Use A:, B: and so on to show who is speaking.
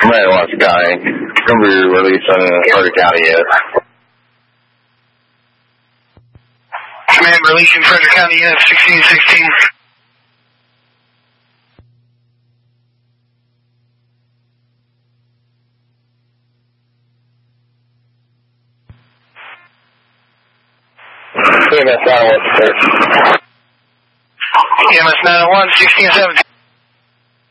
A: Command 1 Sky, going to be released on Frederick County, yes.
B: Command releasing Frederick County, yes, 1616.
A: EMS 901, sir.
B: EMS 901, 1617.